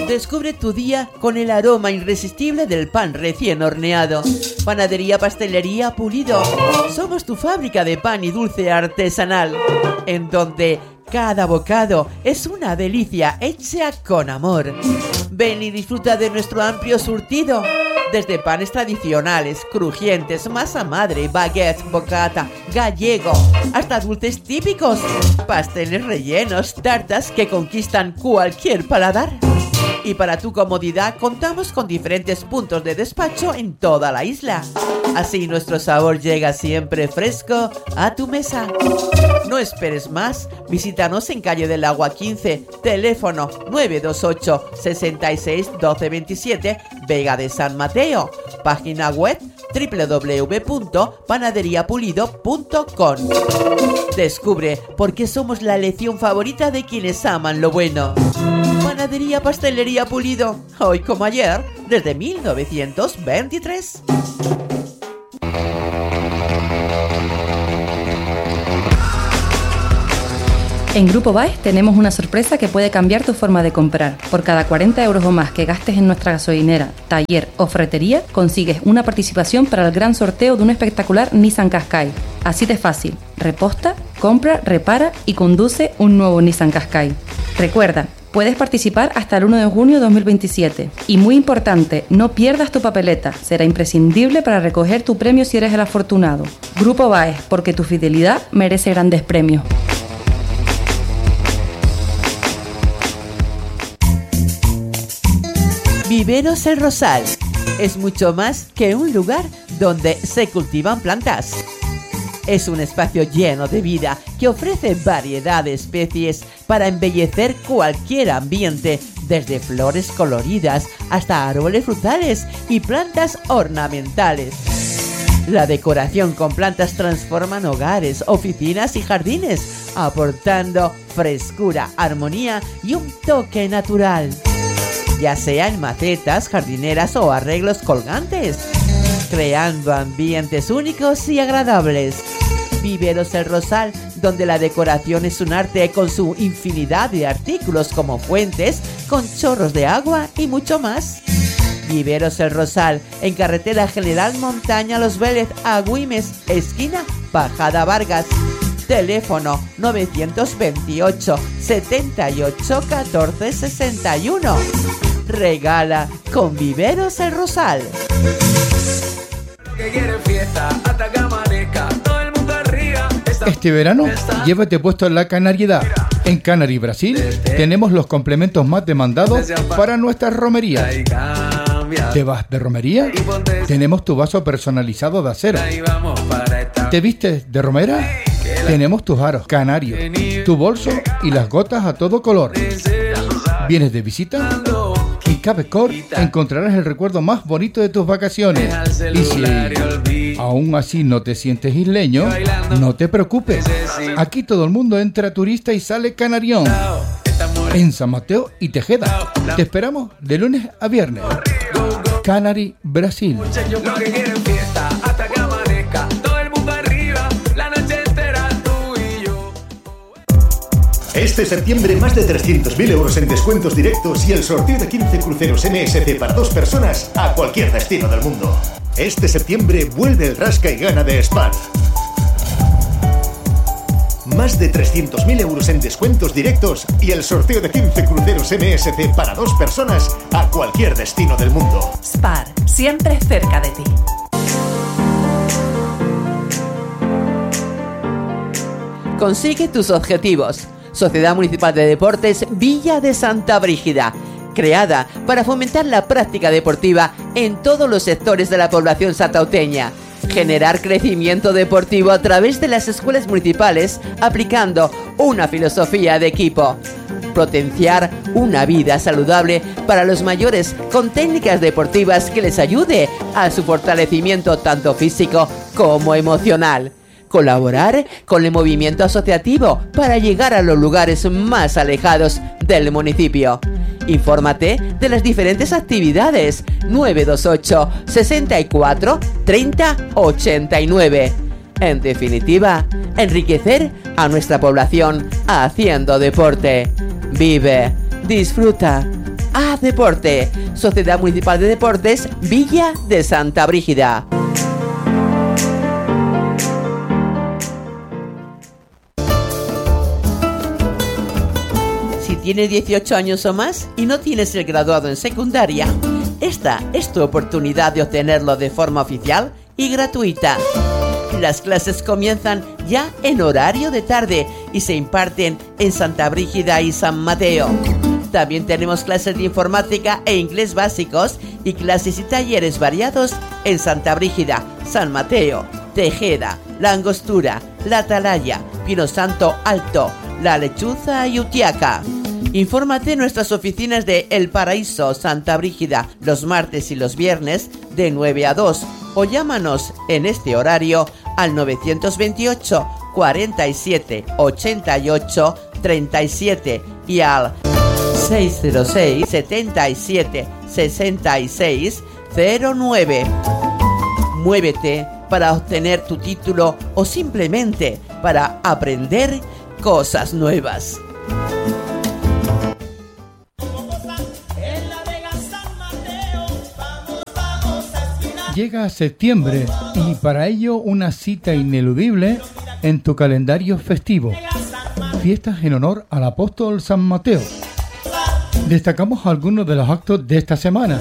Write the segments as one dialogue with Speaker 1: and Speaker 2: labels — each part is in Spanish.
Speaker 1: Descubre tu día con el aroma irresistible del pan recién horneado. Panadería Pastelería Pulido. Somos tu fábrica de pan y dulce artesanal, en donde cada bocado es una delicia hecha con amor. Ven y disfruta de nuestro amplio surtido. Desde panes tradicionales, crujientes, masa madre, baguette, bocata, gallego, hasta dulces típicos, pasteles rellenos, tartas que conquistan cualquier paladar. Y para tu comodidad contamos con diferentes puntos de despacho en toda la isla. Así nuestro sabor llega siempre fresco a tu mesa. No esperes más, visítanos en Calle del Agua 15, teléfono 928 66 12 27, Vega de San Mateo, página web www.panaderiapulido.com. Descubre por qué somos la elección favorita de quienes aman lo bueno. Panadería Pastelería Pulido, hoy como ayer, desde 1923.
Speaker 2: En Grupo Baez tenemos una sorpresa que puede cambiar tu forma de comprar. Por cada 40 euros o más que gastes en nuestra gasolinera, taller o ferretería, consigues una participación para el gran sorteo de un espectacular Nissan Qashqai. Así de fácil. Reposta, compra, repara y conduce un nuevo Nissan Qashqai. Recuerda, puedes participar hasta el 1 de junio de 2027. Y muy importante, no pierdas tu papeleta. Será imprescindible para recoger tu premio si eres el afortunado. Grupo Baez, porque tu fidelidad merece grandes premios.
Speaker 1: Viveros El Rosal es mucho más que un lugar donde se cultivan plantas. Es un espacio lleno de vida que ofrece variedad de especies para embellecer cualquier ambiente, desde flores coloridas hasta árboles frutales y plantas ornamentales. La decoración con plantas transforman hogares, oficinas y jardines, aportando frescura, armonía y un toque natural, ya sea en macetas, jardineras o arreglos colgantes, creando ambientes únicos y agradables. Viveros El Rosal, donde la decoración es un arte con su infinidad de artículos como fuentes, con chorros de agua y mucho más. Viveros El Rosal, en carretera General Montaña Los Vélez, Agüimes, esquina Bajada Vargas. Teléfono 928 78 14 61. Regala con Viveros El Rosal.
Speaker 3: Este verano, llévate puesto la canariedad. En Canary Brasil tenemos los complementos más demandados para nuestras romerías. ¿Te vas de romería? Tenemos tu vaso personalizado de acero. ¿Te vistes de romera? Tenemos tus aros canarios, tu bolso y las gotas a todo color. ¿Vienes de visita? En Cabecor encontrarás el recuerdo más bonito de tus vacaciones. Y si aún así no te sientes isleño, no te preocupes. Aquí todo el mundo entra turista y sale canarión. En San Mateo y Tejeda. Te esperamos de lunes a viernes. Canary Brasil.
Speaker 4: Este septiembre más de 300.000 euros en descuentos directos y el sorteo de 15 cruceros MSC para 2 personas a cualquier destino del mundo. Este septiembre vuelve el Rasca y Gana de Spar. Más de 300.000 euros en descuentos directos y el sorteo de 15 cruceros MSC para 2 personas a cualquier destino del mundo.
Speaker 5: Spar, siempre cerca de ti.
Speaker 1: Consigue tus objetivos. Sociedad Municipal de Deportes Villa de Santa Brígida, creada para fomentar la práctica deportiva en todos los sectores de la población santauteña. Generar crecimiento deportivo a través de las escuelas municipales, aplicando una filosofía de equipo. Potenciar una vida saludable para los mayores con técnicas deportivas que les ayude a su fortalecimiento tanto físico como emocional. Colaborar con el movimiento asociativo para llegar a los lugares más alejados del municipio. Infórmate de las diferentes actividades. 928 64 30 89. En definitiva, enriquecer a nuestra población haciendo deporte. Vive, disfruta, A Deporte, Sociedad Municipal de Deportes, Villa de Santa Brígida. Si tienes 18 años o más y no tienes el graduado en secundaria, esta es tu oportunidad de obtenerlo de forma oficial y gratuita. Las clases comienzan ya en horario de tarde y se imparten en Santa Brígida y San Mateo. También tenemos clases de informática e inglés básicos y clases y talleres variados en Santa Brígida, San Mateo, Tejeda, La Angostura, La Atalaya, Pino Santo Alto, La Lechuza y Utiaca. Infórmate en nuestras oficinas de El Paraíso, Santa Brígida, los martes y los viernes de 9 a 2 o llámanos en este horario al 928 47 88 37 y al 606 77 66 09. Muévete para obtener tu título o simplemente para aprender cosas nuevas.
Speaker 3: Llega septiembre y para ello una cita ineludible en tu calendario festivo. Fiestas en honor al apóstol San Mateo. Destacamos algunos de los actos de esta semana.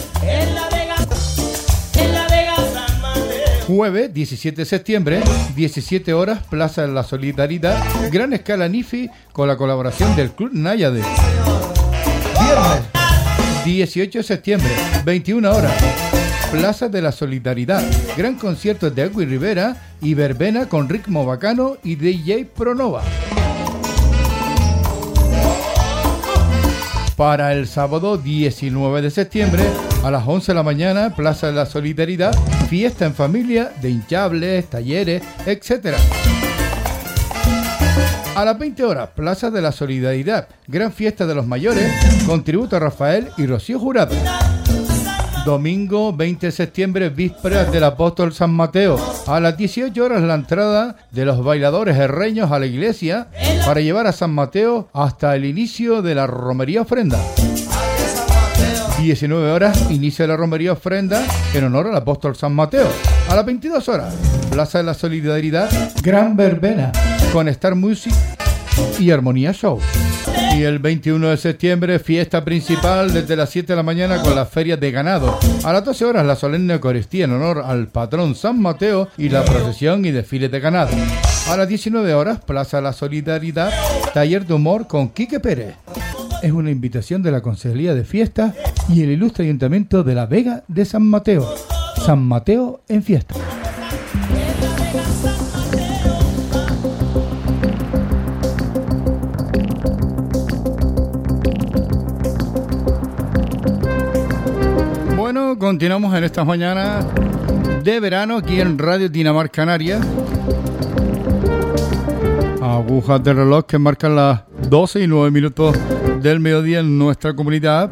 Speaker 3: Jueves 17 de septiembre, 17 horas, Plaza de la Solidaridad, gran escala NIFI con la colaboración del Club Náyade. Viernes 18 de septiembre, 21 horas, Plaza de la Solidaridad, gran concierto de Agui Rivera y verbena con ritmo bacano y DJ Pronova. Para el sábado 19 de septiembre, a las 11 de la mañana, Plaza de la Solidaridad, fiesta en familia de hinchables, talleres, etc. A las 20 horas, Plaza de la Solidaridad, gran fiesta de los mayores, con tributo a Rafael y Rocío Jurado. Domingo 20 de septiembre, vísperas del apóstol San Mateo. A las 18 horas la entrada de los bailadores herreños a la iglesia para llevar a San Mateo hasta el inicio de la romería ofrenda. 19 horas, inicio de la romería ofrenda en honor al apóstol San Mateo. A las 22 horas, Plaza de la Solidaridad, gran verbena con Star Music y Armonía Show. Y el 21 de septiembre, fiesta principal desde las 7 de la mañana con las ferias de ganado. A las 12 horas, la solemne Eucaristía en honor al patrón San Mateo y la procesión y desfile de ganado. A las 19 horas, Plaza de la Solidaridad, taller de humor con Quique Pérez. Es una invitación de la Consejería de Fiestas y el ilustre Ayuntamiento de la Vega de San Mateo. San Mateo en fiesta. Bueno, continuamos en estas mañanas de verano aquí en Radio Dinamarca Canaria. Agujas de reloj que marcan las 12 y 9 minutos del mediodía en nuestra comunidad.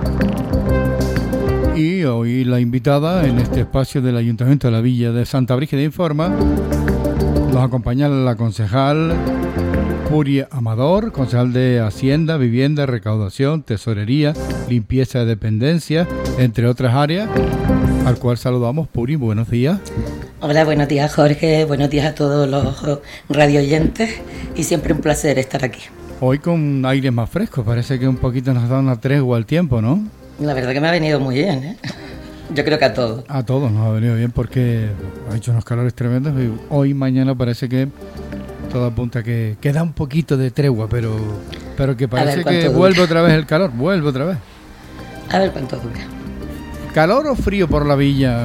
Speaker 3: Y hoy la invitada en este espacio del Ayuntamiento de la Villa de Santa Brígida Informa nos acompaña la concejal Puri Amador, concejal de Hacienda, Vivienda, Recaudación, Tesorería, Limpieza de Dependencia, entre otras áreas, al cual saludamos. Puri, buenos días.
Speaker 6: Hola, buenos días Jorge, buenos días a todos los radioyentes y siempre un placer estar aquí.
Speaker 3: Hoy con aires más frescos, parece que un poquito nos da una tregua al tiempo, ¿no?
Speaker 6: La verdad que me ha venido muy bien, ¿eh? Yo creo que a todos.
Speaker 3: A todos nos ha venido bien porque ha hecho unos calores tremendos y hoy, mañana parece que todo apunta que da un poquito de tregua, pero que parece que vuelve otra vez el calor, vuelve otra vez.
Speaker 6: A ver cuánto dura.
Speaker 3: ¿Calor o frío por la villa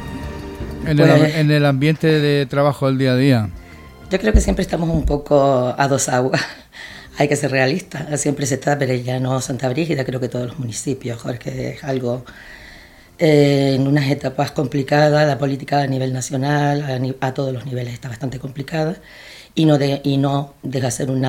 Speaker 3: en el ambiente de trabajo del día a día?
Speaker 6: Yo creo que siempre estamos un poco a dos aguas. Hay que ser realistas, siempre se está, pero ya no Santa Brígida, creo que todos los municipios, Jorge, es algo en unas etapas complicadas, la política a nivel nacional, a todos los niveles está bastante complicada y no deja de ser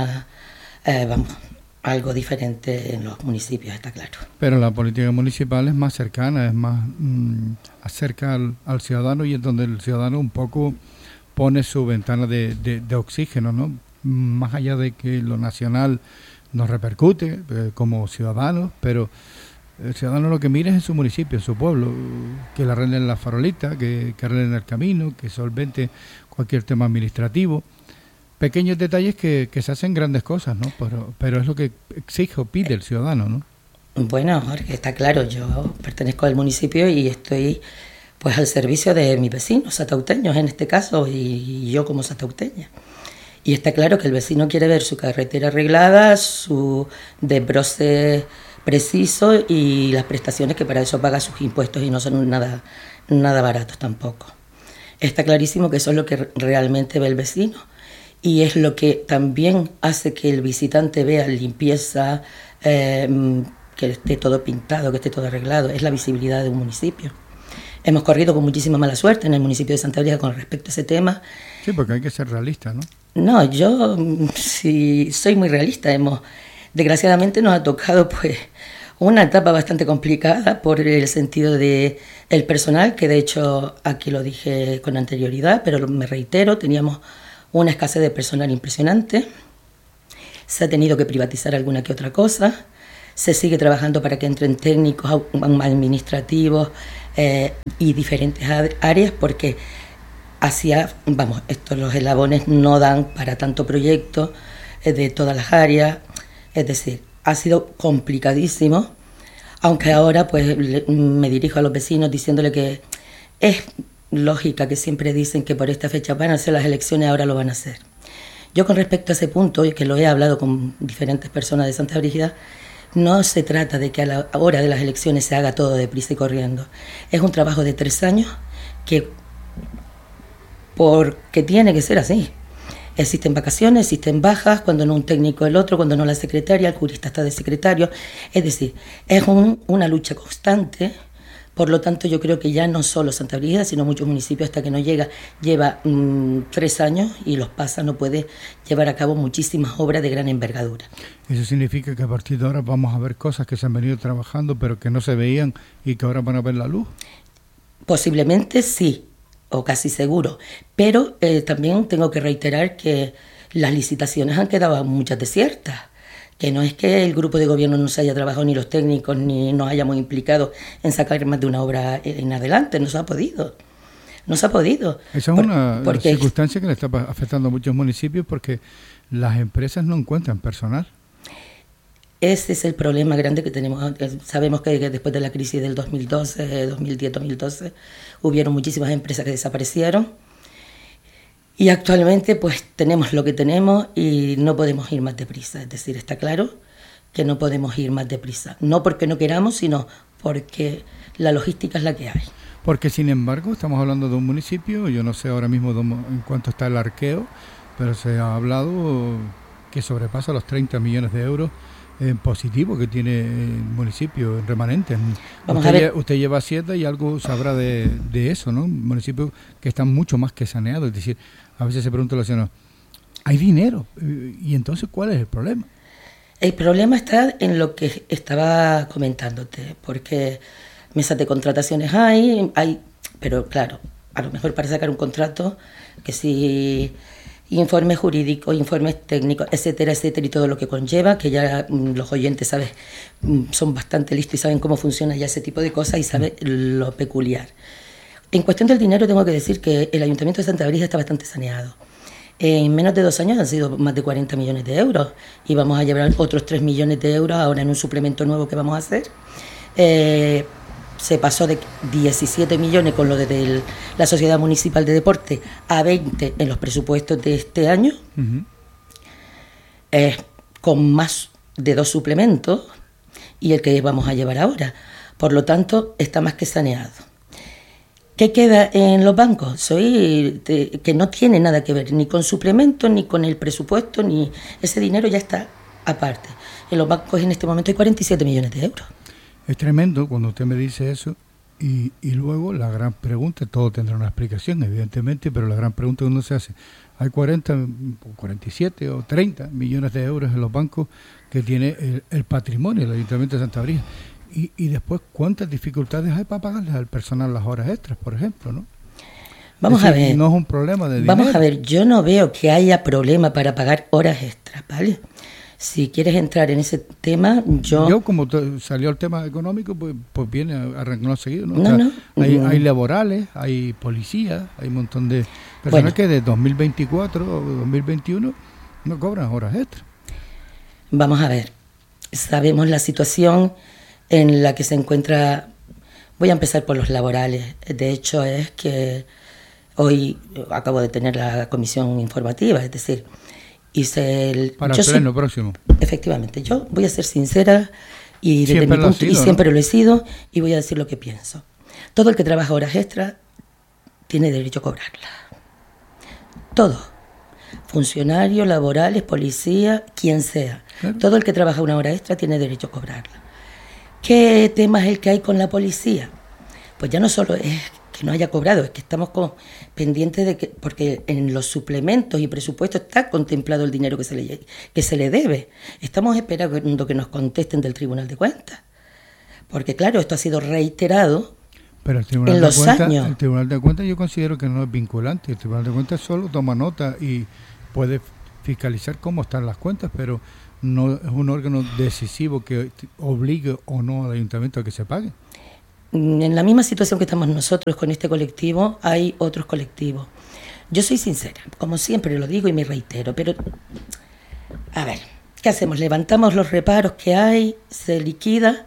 Speaker 6: algo diferente en los municipios, está claro.
Speaker 3: Pero la política municipal es más cercana, es más acerca al ciudadano y es donde el ciudadano un poco pone su ventana de oxígeno, ¿no? Más allá de que lo nacional nos repercute como ciudadanos, pero El ciudadano lo que mira es en su municipio, en su pueblo, que le arreglen la farolita, que arreglen el camino, que solvente cualquier tema administrativo. Pequeños detalles que se hacen grandes cosas, ¿no? Pero es lo que exige o pide el ciudadano, ¿no?
Speaker 6: Bueno, Jorge, está claro, yo pertenezco al municipio y estoy pues al servicio de mis vecinos satauteños en este caso, y yo como satauteña. Y está claro que el vecino quiere ver su carretera arreglada, su desbroce preciso y las prestaciones que para eso paga sus impuestos, y no son nada baratos tampoco. Está clarísimo que eso es lo que realmente ve el vecino, y es lo que también hace que el visitante vea limpieza, que esté todo pintado, que esté todo arreglado. Es la visibilidad de un municipio. Hemos corrido con muchísima mala suerte en el municipio de Santa Brígida con respecto a ese tema.
Speaker 3: Sí, porque hay que ser realista, ¿no?
Speaker 6: No, yo sí soy muy realista. Desgraciadamente nos ha tocado pues una etapa bastante complicada por el sentido de el personal, que de hecho aquí lo dije con anterioridad, pero me reitero, teníamos una escasez de personal impresionante. Se ha tenido que privatizar alguna que otra cosa. Se sigue trabajando para que entren técnicos administrativos y diferentes áreas, porque los eslabones no dan para tanto proyecto de todas las áreas. Es decir, ha sido complicadísimo, aunque ahora pues me dirijo a los vecinos diciéndole que es lógica, que siempre dicen que por esta fecha van a hacer las elecciones, ahora lo van a hacer. Yo con respecto a ese punto, y que lo he hablado con diferentes personas de Santa Brígida, no se trata de que a la hora de las elecciones se haga todo deprisa y corriendo. Es un trabajo de 3 años porque tiene que ser así. Existen vacaciones, existen bajas, cuando no un técnico el otro, cuando no la secretaria, el jurista está de secretario. Es decir, es una lucha constante. Por lo tanto, yo creo que ya no solo Santa Brígida, sino muchos municipios, hasta que no lleva 3 años y los pasa, no puede llevar a cabo muchísimas obras de gran envergadura.
Speaker 3: ¿Eso significa que a partir de ahora vamos a ver cosas que se han venido trabajando pero que no se veían y que ahora van a ver la luz?
Speaker 6: Posiblemente sí, o casi seguro, pero también tengo que reiterar que las licitaciones han quedado muchas desiertas. Que no es que el grupo de gobierno no se haya trabajado, ni los técnicos, ni nos hayamos implicado en sacar más de una obra en adelante. No se ha podido.
Speaker 3: Esa es una circunstancia que le está afectando a muchos municipios, porque las empresas no encuentran personal.
Speaker 6: Ese es el problema grande que tenemos. Sabemos que después de la crisis del 2010-2012, hubieron muchísimas empresas que desaparecieron. Y actualmente pues tenemos lo que tenemos y no podemos ir más deprisa. Es decir, está claro que no podemos ir más deprisa. No porque no queramos, sino porque la logística es la que hay.
Speaker 3: Porque sin embargo estamos hablando de un municipio, yo no sé ahora mismo en cuánto está el arqueo, pero se ha hablado que sobrepasa los 30 millones de euros en positivo que tiene el municipio en remanentes. Usted lleva Hacienda y algo sabrá de eso, ¿no? Un municipio que está mucho más que saneado, es decir, a veces se pregunta a los ciudadanos, hay dinero, y entonces ¿cuál es el problema?
Speaker 6: El problema está en lo que estaba comentándote, porque mesas de contrataciones hay, pero claro, a lo mejor para sacar un contrato, que si informes jurídicos, informes técnicos, etcétera, etcétera, y todo lo que conlleva, que ya los oyentes son bastante listos y saben cómo funciona ya ese tipo de cosas y saben lo peculiar. En cuestión del dinero tengo que decir que el Ayuntamiento de Santa Brígida está bastante saneado. En menos de 2 años han sido más de 40 millones de euros y vamos a llevar otros 3 millones de euros ahora en un suplemento nuevo que vamos a hacer. Se pasó de 17 millones con lo de la Sociedad Municipal de Deporte a 20 en los presupuestos de este año, con más de 2 suplementos y el que vamos a llevar ahora. Por lo tanto, está más que saneado. ¿Qué queda en los bancos? Que no tiene nada que ver ni con suplementos, ni con el presupuesto, ni ese dinero ya está aparte. En los bancos en este momento hay 47 millones de euros.
Speaker 3: Es tremendo cuando usted me dice eso y luego la gran pregunta, todo tendrá una explicación evidentemente, pero la gran pregunta que uno se hace, hay 40, 47 o 30 millones de euros en los bancos que tiene el patrimonio del Ayuntamiento de Santa Brígida. Y después, ¿cuántas dificultades hay para pagarles al personal las horas extras, por ejemplo, ¿no?
Speaker 6: Vamos a ver.
Speaker 3: No es un problema de dinero.
Speaker 6: Vamos a ver, yo no veo que haya problema para pagar horas extras, ¿vale? Si quieres entrar en ese tema, yo
Speaker 3: como salió el tema económico, pues viene a arrancar seguido, ¿no?
Speaker 6: No.
Speaker 3: Hay laborales, hay policías, hay un montón de personas que de 2024 o 2021 no cobran horas extras.
Speaker 6: Vamos a ver, sabemos la situación en la que se encuentra. Voy a empezar por los laborales. De hecho, es que hoy acabo de tener la comisión informativa, es decir,
Speaker 3: para el pleno próximo.
Speaker 6: Efectivamente, yo voy a ser sincera y desde
Speaker 3: siempre
Speaker 6: mi punto,
Speaker 3: sido,
Speaker 6: siempre
Speaker 3: ¿no?
Speaker 6: lo he sido, y voy a decir lo que pienso. Todo el que trabaja horas extras tiene derecho a cobrarla. Todo. Funcionarios, laborales, policía, quien sea.
Speaker 3: Claro.
Speaker 6: Todo el que trabaja una hora extra tiene derecho a cobrarla. ¿Qué tema es el que hay con la policía? Pues ya no solo es que no haya cobrado, es que estamos pendientes de que, porque en los suplementos y presupuestos está contemplado el dinero que se le debe. Estamos esperando que nos contesten del Tribunal de Cuentas, porque claro, esto ha sido reiterado.
Speaker 3: Pero el Tribunal
Speaker 6: en
Speaker 3: de
Speaker 6: los
Speaker 3: Cuentas,
Speaker 6: años.
Speaker 3: El Tribunal de Cuentas yo considero que no es vinculante. El Tribunal de Cuentas solo toma nota y puede fiscalizar cómo están las cuentas, pero no es un órgano decisivo que obligue o no al ayuntamiento a que se pague.
Speaker 6: En la misma situación que estamos nosotros con este colectivo, hay otros colectivos. Yo soy sincera, como siempre lo digo y me reitero, pero a ver, ¿qué hacemos? Levantamos los reparos que hay, se liquida.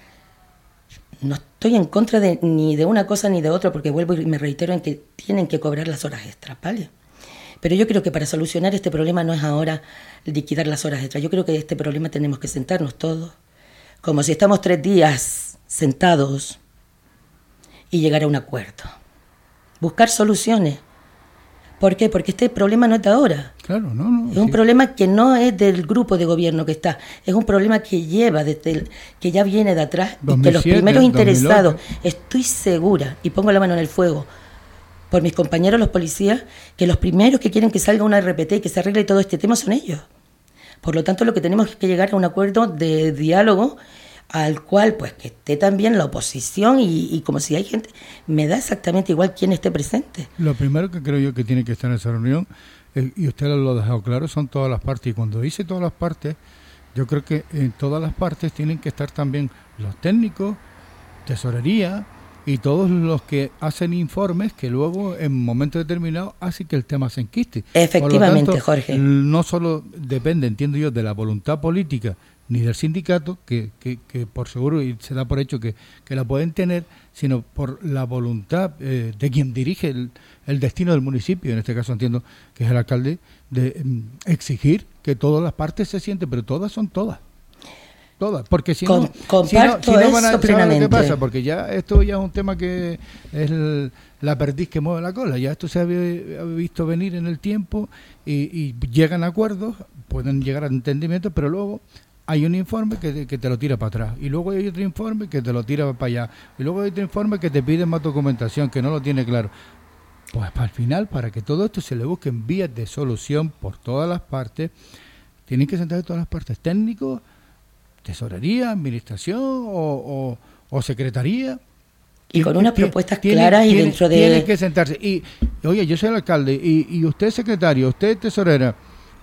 Speaker 6: No estoy en contra ni de una cosa ni de otra, porque vuelvo y me reitero en que tienen que cobrar las horas extras, ¿vale? Pero yo creo que para solucionar este problema no es ahora liquidar las horas extras. Yo creo que este problema tenemos que sentarnos todos, como si estamos 3 días sentados, y llegar a un acuerdo. Buscar soluciones. ¿Por qué? Porque este problema no es de ahora.
Speaker 3: Claro, no.
Speaker 6: Es un problema que no es del grupo de gobierno que está. Es un problema que lleva que ya viene de atrás
Speaker 3: 2007,
Speaker 6: y que los primeros interesados,
Speaker 3: 2008.
Speaker 6: estoy segura, y pongo la mano en el fuego, por mis compañeros los policías, que los primeros que quieren que salga una RPT y que se arregle todo este tema son ellos. Por lo tanto, lo que tenemos es que llegar a un acuerdo de diálogo al cual pues que esté también la oposición y como si hay gente, me da exactamente igual quién esté presente.
Speaker 3: Lo primero que creo yo que tiene que estar en esa reunión, y usted lo ha dejado claro, son todas las partes, y cuando dice todas las partes, yo creo que en todas las partes tienen que estar también los técnicos, tesorería y todos los que hacen informes que luego en momentos determinados hacen que el tema se enquiste.
Speaker 6: Efectivamente,
Speaker 3: por lo tanto,
Speaker 6: Jorge.
Speaker 3: No solo depende, entiendo yo, de la voluntad política ni del sindicato, que por seguro y se da por hecho que la pueden tener, sino por la voluntad de quien dirige el destino del municipio, en este caso entiendo que es el alcalde, de exigir que todas las partes se sienten, pero todas son todas, porque si no van a,
Speaker 6: plenamente.
Speaker 3: ¿qué pasa? Porque ya esto ya es un tema que es la perdiz que mueve la cola, ya esto se ha visto venir en el tiempo y llegan a acuerdos, pueden llegar a entendimientos, pero luego hay un informe que te lo tira para atrás, y luego hay otro informe que te lo tira para allá, y luego hay otro informe que te pide más documentación, que no lo tiene claro. Pues al final, para que todo esto se le busquen vías de solución por todas las partes, tienen que sentarse todas las partes, técnicos, tesorería, administración o secretaría.
Speaker 6: Y con unas propuestas claras y dentro de...
Speaker 3: Tienen que sentarse. Y oye, yo soy el alcalde, y usted es secretario, usted es tesorera,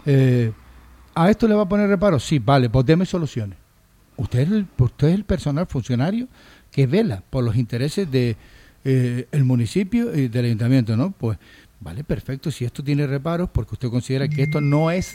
Speaker 3: ¿a esto le va a poner reparo? Sí, vale, pues deme soluciones. Usted es el personal funcionario que vela por los intereses de el municipio y del ayuntamiento, ¿no? Pues vale, perfecto, si esto tiene reparos, porque usted considera que esto no es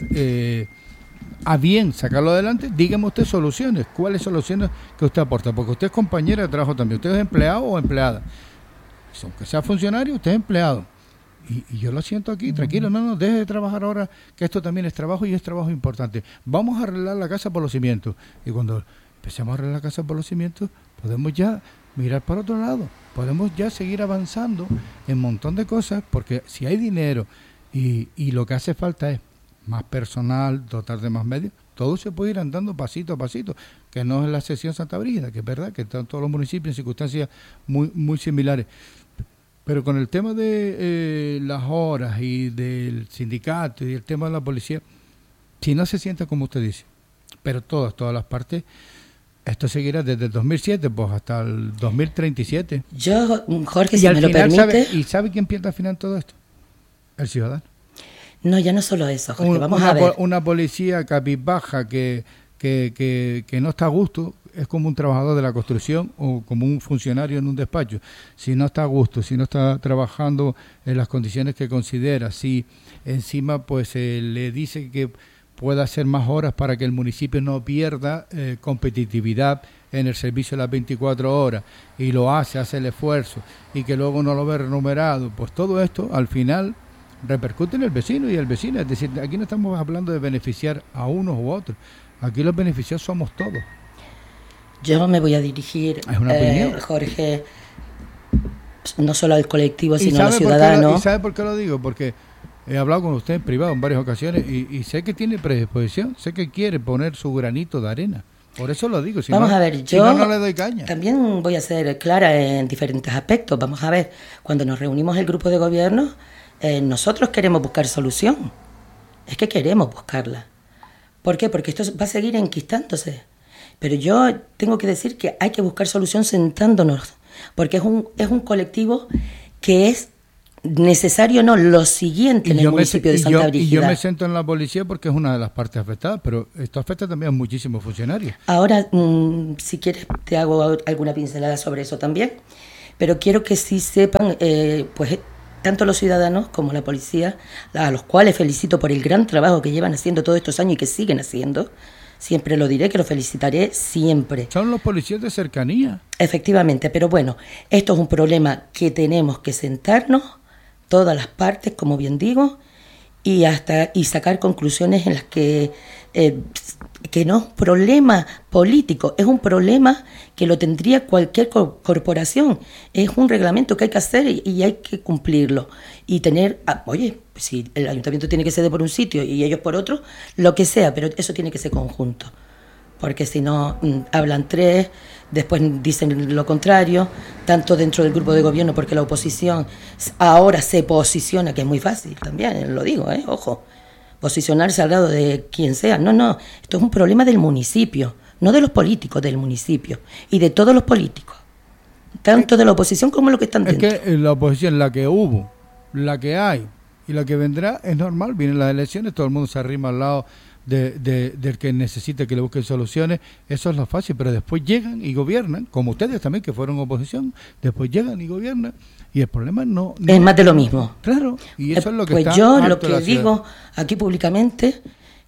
Speaker 3: a bien sacarlo adelante, dígame usted soluciones. ¿Cuáles soluciones que usted aporta? Porque usted es compañera de trabajo también. ¿Usted es empleado o empleada? Aunque sea funcionario, usted es empleado. Y yo lo siento aquí, tranquilo, no, deje de trabajar ahora, que esto también es trabajo y es trabajo importante. Vamos a arreglar la casa por los cimientos. Y cuando empecemos a arreglar la casa por los cimientos, podemos ya mirar para otro lado. Podemos ya seguir avanzando en un montón de cosas, porque si hay dinero y lo que hace falta es más personal, dotar de más medios, todo se puede ir andando pasito a pasito, que no es la sección Santa Brígida, que es verdad que están todos los municipios en circunstancias muy, muy similares. Pero con el tema de las horas y del sindicato y el tema de la policía, si no se sienta como usted dice, pero todas las partes, esto seguirá desde el 2007 pues hasta el 2037.
Speaker 6: Yo, Jorge, si me lo permite...
Speaker 3: ¿Y sabe quién pierde al final todo esto? El ciudadano.
Speaker 6: No, ya no solo eso, Jorge, vamos a ver.
Speaker 3: Una policía cabizbaja que no está a gusto, es como un trabajador de la construcción o como un funcionario en un despacho. Si no está a gusto, si no está trabajando en las condiciones que considera, si encima pues le dice que pueda hacer más horas para que el municipio no pierda competitividad en el servicio de las 24 horas, y lo hace el esfuerzo, y que luego no lo ve remunerado, pues todo esto al final repercute en el vecino y el vecino. Es decir, aquí no estamos hablando de beneficiar a unos u otros, aquí los beneficiados somos todos.
Speaker 6: Yo me voy a dirigir, Jorge, no solo al colectivo, sino a los ciudadanos.
Speaker 3: ¿Y sabe por qué lo digo? Porque he hablado con usted en privado en varias ocasiones y sé que tiene predisposición, sé que quiere poner su granito de arena. Por eso lo digo.
Speaker 6: Vamos a ver, yo
Speaker 3: no le doy caña.
Speaker 6: También voy a ser clara en diferentes aspectos. Vamos a ver, cuando nos reunimos el grupo de gobierno, nosotros queremos buscar solución. Es que queremos buscarla. ¿Por qué? Porque esto va a seguir enquistándose. Pero yo tengo que decir que hay que buscar solución sentándonos, porque es un colectivo que es necesario, no, lo siguiente en el municipio de Santa Brígida.
Speaker 3: Y yo me siento en la policía porque es una de las partes afectadas, pero esto afecta también a muchísimos funcionarios.
Speaker 6: Ahora, si quieres, te hago alguna pincelada sobre eso también, pero quiero que sí sepan, pues tanto los ciudadanos como la policía, a los cuales felicito por el gran trabajo que llevan haciendo todos estos años y que siguen haciendo. Siempre lo diré, que lo felicitaré siempre.
Speaker 3: Son los policías de cercanía.
Speaker 6: Efectivamente, pero bueno, esto es un problema que tenemos que sentarnos, todas las partes, como bien digo, y sacar conclusiones en las que no es un problema político, es un problema que lo tendría cualquier corporación. Es un reglamento que hay que hacer y hay que cumplirlo. Y tener, oye, si el ayuntamiento tiene que ser por un sitio y ellos por otro, lo que sea, pero eso tiene que ser conjunto. Porque si no, hablan tres, después dicen lo contrario, tanto dentro del grupo de gobierno, porque la oposición ahora se posiciona, que es muy fácil también, lo digo, ojo, posicionarse al lado de quien sea. No, esto es un problema del municipio, no de los políticos, del municipio y de todos los políticos, tanto de la oposición como los que están dentro.
Speaker 3: Es que la oposición, la que hubo, la que hay y la que vendrá, es normal, vienen las elecciones, todo el mundo se arrima al lado del que necesita que le busquen soluciones. Eso es lo fácil, pero después llegan y gobiernan, como ustedes también, que fueron oposición, después llegan y gobiernan, y el problema no
Speaker 6: es más de lo mismo.
Speaker 3: Claro, y eso es lo que
Speaker 6: pues
Speaker 3: está
Speaker 6: yo lo que digo aquí públicamente,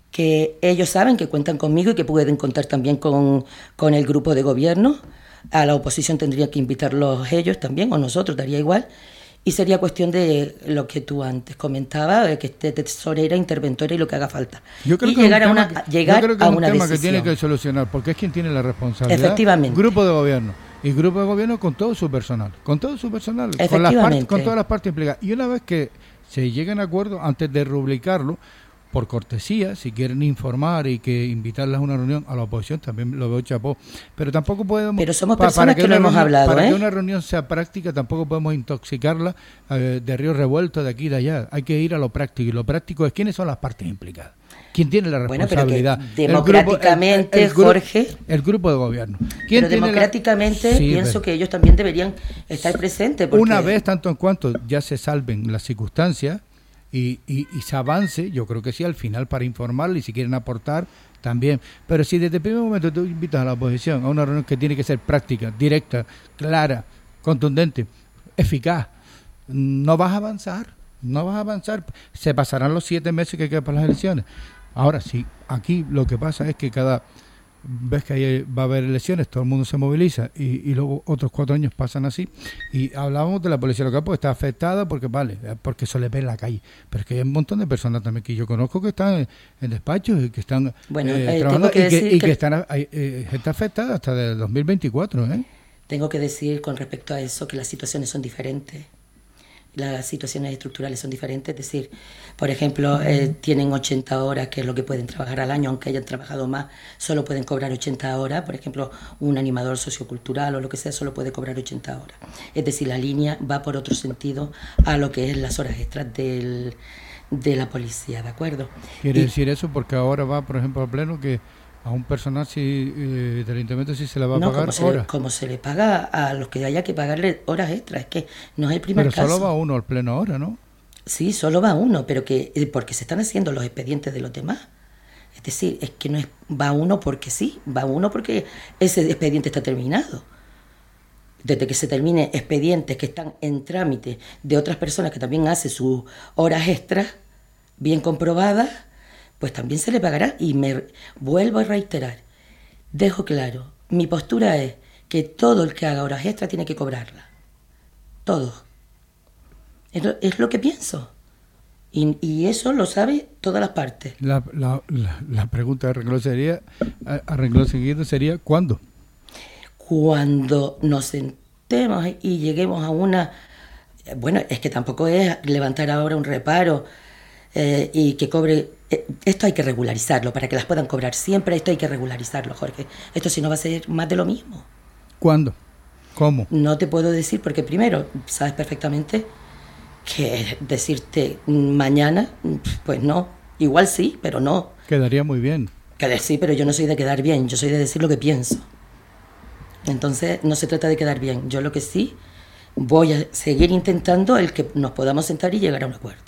Speaker 6: que ellos saben que cuentan conmigo y que pueden contar también con el grupo de gobierno. A la oposición tendría que invitarlos ellos también, o nosotros, daría igual. Y sería cuestión de lo que tú antes comentabas, que esté tesorera, interventora y lo que haga falta.
Speaker 3: Yo creo
Speaker 6: y
Speaker 3: que
Speaker 6: llegar a una
Speaker 3: decisión que tiene que solucionar, porque es quien tiene la responsabilidad.
Speaker 6: Efectivamente.
Speaker 3: Grupo de gobierno. Y grupo de gobierno con todo su personal. Con todo su personal. Con todas las partes implicadas. Y una vez que se lleguen a acuerdo, antes de rubricarlo, por cortesía, si quieren informar y que invitarlas a una reunión, a la oposición también lo veo chapó, pero tampoco podemos...
Speaker 6: Pero somos personas que lo hemos hablado,
Speaker 3: Para que una reunión sea práctica, tampoco podemos intoxicarla de río revuelto, de aquí y de allá. Hay que ir a lo práctico, y lo práctico es quiénes son las partes implicadas. ¿Quién tiene la responsabilidad?
Speaker 6: Bueno, pero que democráticamente, Jorge...
Speaker 3: El grupo de gobierno.
Speaker 6: Pero democráticamente pienso que ellos también deberían estar presentes. Porque...
Speaker 3: Una vez, tanto en cuanto ya se salven las circunstancias, y se avance, yo creo que sí, al final, para informarle, y si quieren aportar también. Pero si desde el primer momento tú invitas a la oposición a una reunión que tiene que ser práctica, directa, clara, contundente, eficaz, no vas a avanzar. Se pasarán los 7 meses que quedan para las elecciones. Ahora sí, aquí lo que pasa es que cada vez que va a haber elecciones, todo el mundo se moviliza y luego otros 4 años pasan así. Y hablábamos de la policía local, porque está afectada porque eso le ve en la calle, pero es que hay un montón de personas también que yo conozco que están en despachos y que están trabajando y que están gente afectada hasta el 2024.
Speaker 6: Tengo que decir con respecto a eso que las situaciones son diferentes. Las situaciones estructurales son diferentes, es decir, por ejemplo, tienen 80 horas, que es lo que pueden trabajar al año, aunque hayan trabajado más, solo pueden cobrar 80 horas, por ejemplo, un animador sociocultural o lo que sea, solo puede cobrar 80 horas. Es decir, la línea va por otro sentido a lo que es las horas extras de la policía, ¿de acuerdo?
Speaker 3: Quiere decir eso porque ahora va, por ejemplo, al pleno que a un personal del ayuntamiento sí se le va a pagar horas.
Speaker 6: Como se le paga a los que haya que pagarle horas extras, es que no es el primer caso.
Speaker 3: Pero solo va uno al pleno ahora, ¿no?
Speaker 6: Sí, solo va uno, pero porque se están haciendo los expedientes de los demás. Es decir, es que no es va uno porque sí, va uno porque ese expediente está terminado. Desde que se termine expedientes que están en trámite de otras personas que también hacen sus horas extras, bien comprobadas, pues también se le pagará. Y me vuelvo a reiterar, dejo claro, mi postura es que todo el que haga horas extras tiene que cobrarlas. Todo. Es lo que pienso. Y eso lo sabe todas las partes.
Speaker 3: La pregunta de arreglo seguido sería ¿cuándo?
Speaker 6: Cuando nos sentemos y lleguemos a una... Bueno, es que tampoco es levantar ahora un reparo y que cobre... Esto hay que regularizarlo para que las puedan cobrar siempre. Esto hay que regularizarlo, Jorge. Esto si no va a ser más de lo mismo.
Speaker 3: ¿Cuándo? ¿Cómo?
Speaker 6: No te puedo decir porque primero sabes perfectamente que decirte mañana, pues no. Igual sí, pero no.
Speaker 3: Quedaría muy bien.
Speaker 6: Sí, pero yo no soy de quedar bien. Yo soy de decir lo que pienso. Entonces no se trata de quedar bien. Yo lo que sí voy a seguir intentando el que nos podamos sentar y llegar a un acuerdo.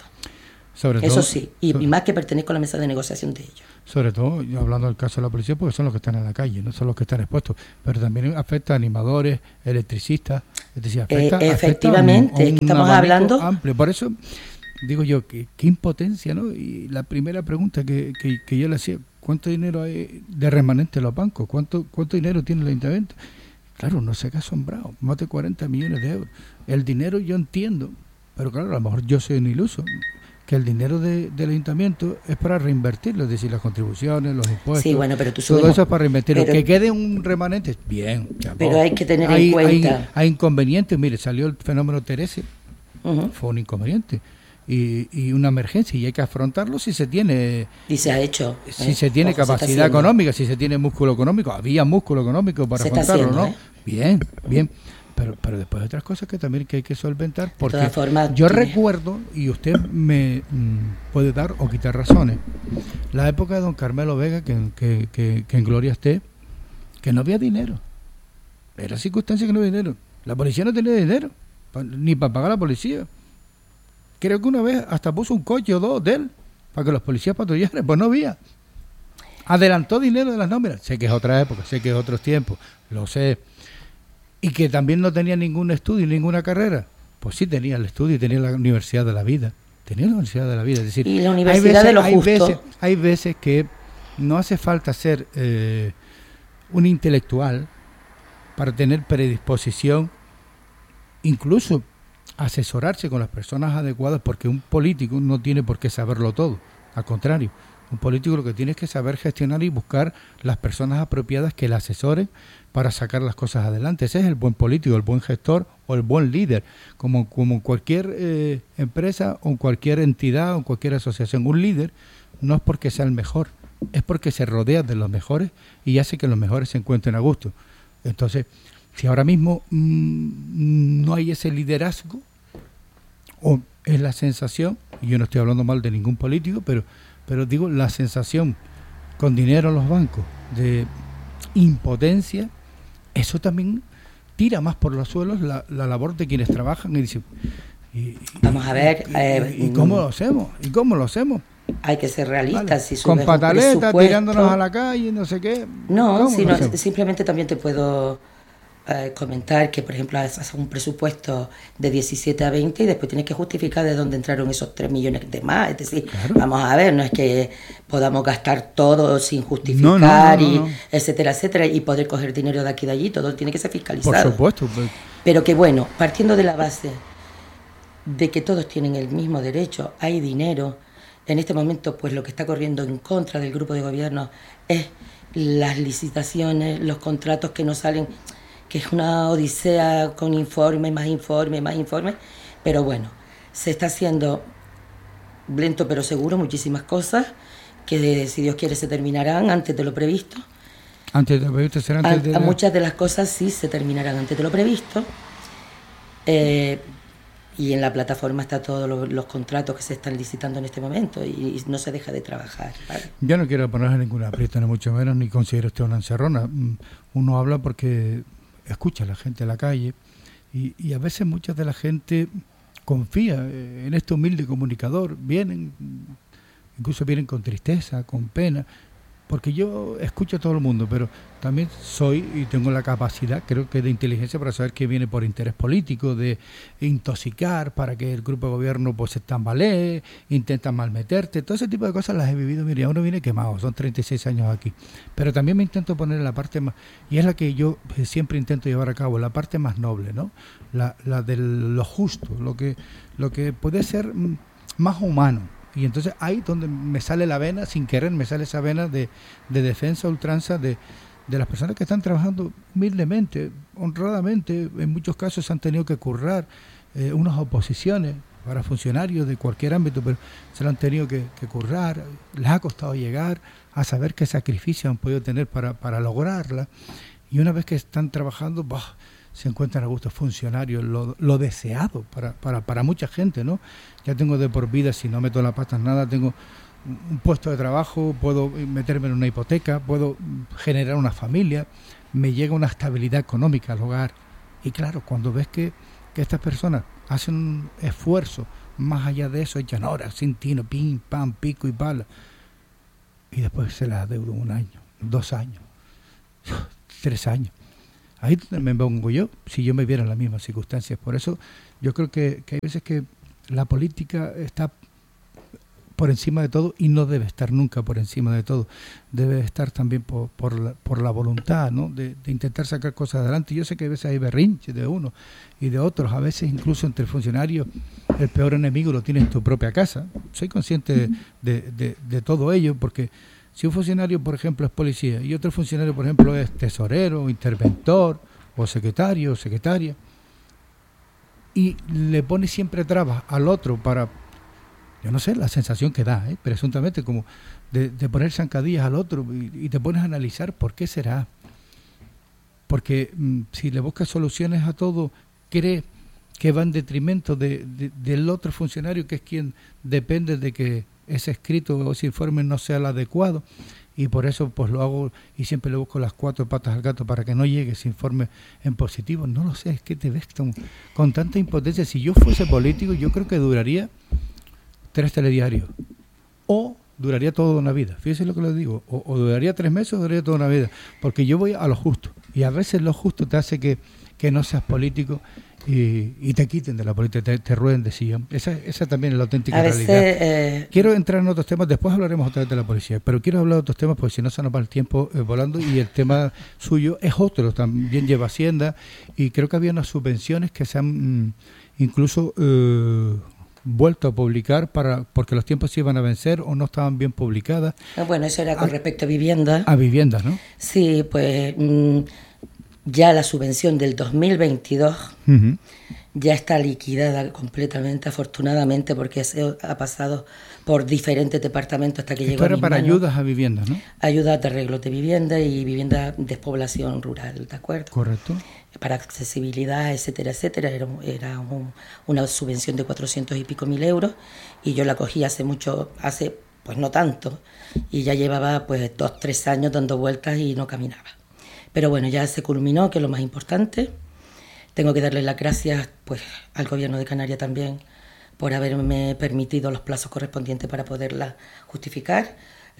Speaker 6: Eso sí, y más que pertenezco a la mesa de negociación de ellos.
Speaker 3: Sobre todo, yo hablando del caso de la policía, porque son los que están en la calle, no son los que están expuestos, pero también afecta a animadores, electricistas, es decir,
Speaker 6: efectivamente,
Speaker 3: afecta a un
Speaker 6: estamos hablando
Speaker 3: amplio. Por eso digo yo, qué impotencia, ¿no? Y la primera pregunta que yo le hacía, ¿cuánto dinero hay de remanente en los bancos? ¿Cuánto dinero tiene el ayuntamiento? Claro, uno se queda asombrado, más de 40 millones de euros. El dinero yo entiendo, pero claro, a lo mejor yo soy un iluso, que el dinero del ayuntamiento es para reinvertirlo, es decir, las contribuciones, los impuestos,
Speaker 6: sí, bueno, pero
Speaker 3: todo eso es para reinvertirlo. Que quede un remanente, bien.
Speaker 6: Pero hay que tener en cuenta...
Speaker 3: Hay inconvenientes, mire, salió el fenómeno Terese, fue un inconveniente y una emergencia, y hay que afrontarlo si se tiene...
Speaker 6: Y se ha hecho.
Speaker 3: Si se tiene capacidad económica, si se tiene músculo económico, había músculo económico para afrontarlo, ¿no? Bien. Pero después hay otras cosas que también hay que solventar, porque de todas formas, yo recuerdo, y usted me puede dar o quitar razones, la época de don Carmelo Vega, que en gloria esté, que no había dinero. Era circunstancia que no había dinero. La policía no tenía dinero, ni para pagar a la policía. Creo que una vez hasta puso un coche o dos de él, para que los policías patrullaran, pues no había. Adelantó dinero de las nóminas. Sé que es otra época, sé que es otros tiempos, lo sé. Y que también no tenía ningún estudio, ninguna carrera. Pues sí tenía el estudio, tenía la Universidad de la Vida. Tenía la Universidad de la Vida. Es decir,
Speaker 6: y la Universidad de lo Justo.
Speaker 3: Hay veces que no hace falta ser un intelectual para tener predisposición, incluso asesorarse con las personas adecuadas, porque un político no tiene por qué saberlo todo. Al contrario, un político lo que tiene es que saber gestionar y buscar las personas apropiadas que le asesoren para sacar las cosas adelante. Ese es el buen político, el buen gestor o el buen líder, como cualquier empresa o cualquier entidad o cualquier asociación. Un líder no es porque sea el mejor, es porque se rodea de los mejores y hace que los mejores se encuentren a gusto. Entonces, si ahora mismo no hay ese liderazgo, o es la sensación, y yo no estoy hablando mal de ningún político, pero digo la sensación con dinero en los bancos de impotencia, eso también tira más por los suelos la labor de quienes trabajan y dicen,
Speaker 6: vamos a ver,
Speaker 3: ¿y cómo lo hacemos? ¿Y cómo lo hacemos?
Speaker 6: Hay que ser realistas.
Speaker 3: Vale.
Speaker 6: Si
Speaker 3: con pataletas, tirándonos a la calle, no sé qué.
Speaker 6: No, simplemente también te puedo comentar que, por ejemplo, haces un presupuesto de 17 a 20 y después tienes que justificar de dónde entraron esos 3 millones de más. Es decir, claro, vamos a ver, no es que podamos gastar todo sin justificar, etcétera, etcétera, y poder coger dinero de aquí y de allí. Todo tiene que ser fiscalizado.
Speaker 3: Por supuesto.
Speaker 6: Pero que bueno, partiendo de la base de que todos tienen el mismo derecho, hay dinero. En este momento, pues lo que está corriendo en contra del grupo de gobierno es las licitaciones, los contratos que no salen, que es una odisea con informe, pero bueno, se está haciendo lento pero seguro muchísimas cosas que si Dios quiere se terminarán antes de lo previsto.
Speaker 3: Antes de lo previsto será antes de...
Speaker 6: Muchas de las cosas sí se terminarán antes de lo previsto. Y en la plataforma está todos los contratos que se están licitando en este momento y no se deja de trabajar, ¿vale? Yo
Speaker 3: no quiero ponerle ninguna aprieta, ni mucho menos, ni considero usted una encerrona. Uno habla porque escucha a la gente en la calle y a veces mucha de la gente confía en este humilde comunicador, incluso vienen con tristeza, con pena, porque yo escucho a todo el mundo, pero también soy y tengo la capacidad, creo que de inteligencia, para saber que viene por interés político, de intoxicar para que el grupo de gobierno pues se tambalee, intenta malmeterte, todo ese tipo de cosas las he vivido. Mira, uno viene quemado, son 36 años aquí, pero también me intento poner en la parte más, y es la que yo siempre intento llevar a cabo, la parte más noble, ¿no? La de lo justo, lo que puede ser más humano. Y entonces ahí donde me sale la vena, sin querer, me sale esa vena de defensa a ultranza de las personas que están trabajando humildemente, honradamente. En muchos casos han tenido que currar unas oposiciones para funcionarios de cualquier ámbito, pero se lo han tenido que currar, les ha costado llegar a saber qué sacrificio han podido tener para lograrla. Y una vez que están trabajando, se encuentran a gusto funcionarios, lo deseado para mucha gente, ¿no? Ya tengo de por vida, si no meto la pata en nada, tengo un puesto de trabajo, puedo meterme en una hipoteca, puedo generar una familia, me llega una estabilidad económica al hogar. Y claro, cuando ves que estas personas hacen un esfuerzo, más allá de eso, echan horas sin tino, pim, pam, pico y pala, y después se las adeudo 1 año, 2 años, 3 años. Ahí me pongo yo, si yo me viera en las mismas circunstancias. Por eso yo creo que hay veces que la política está por encima de todo y no debe estar nunca por encima de todo. Debe estar también por la voluntad, ¿no? de intentar sacar cosas adelante. Yo sé que a veces hay berrinches de uno y de otros. A veces incluso entre funcionarios el peor enemigo lo tienes en tu propia casa. Soy consciente de todo ello, porque si un funcionario, por ejemplo, es policía y otro funcionario, por ejemplo, es tesorero, interventor o secretario o secretaria, y le pone siempre trabas al otro para, yo no sé, la sensación que da, presuntamente, como de poner zancadillas al otro, y te pones a analizar por qué será. Porque si le buscas soluciones a todo, cree que va en detrimento del otro funcionario, que es quien depende de que ese escrito o ese informe no sea el adecuado, y por eso pues lo hago y siempre le busco las 4 patas al gato para que no llegue ese informe en positivo. No lo sé, es que te ves con tanta impotencia. Si yo fuese político, yo creo que duraría 3 telediarios, o duraría toda una vida. Fíjese lo que les digo, o duraría 3 meses o duraría toda una vida, porque yo voy a lo justo, y a veces lo justo te hace que no seas político y te quiten de la política, te rueden de sillón. Esa también es la auténtica realidad. Quiero entrar en otros temas, después hablaremos otra vez de la policía, pero quiero hablar de otros temas porque si no se nos va el tiempo volando, y el tema suyo es otro, también lleva Hacienda, y creo que había unas subvenciones que se han incluso vuelto a publicar porque los tiempos se iban a vencer o no estaban bien publicadas.
Speaker 6: Bueno, eso era con respecto a vivienda.
Speaker 3: A viviendas, ¿no?
Speaker 6: Sí, pues ya la subvención del 2022 ya está liquidada completamente, afortunadamente, porque se ha pasado por diferentes departamentos hasta que llegó a mis manos.
Speaker 3: Para ayudas a viviendas, ¿no?
Speaker 6: Ayudas de arreglos de vivienda y vivienda de despoblación rural, ¿de acuerdo?
Speaker 3: Correcto.
Speaker 6: Para accesibilidad, etcétera, etcétera. Era una subvención de 400 y pico mil euros, y yo la cogí hace pues no tanto, y ya llevaba pues 2-3 años dando vueltas y no caminaba. Pero bueno, ya se culminó, que es lo más importante. Tengo que darle las gracias pues al gobierno de Canarias también por haberme permitido los plazos correspondientes para poderla justificar.